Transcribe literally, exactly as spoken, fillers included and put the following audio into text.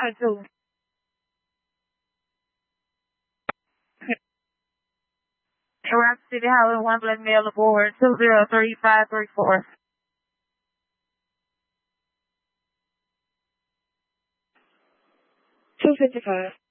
five two. Rapid City Highway one, black male aboard, two zero three five three four. two fifty-five.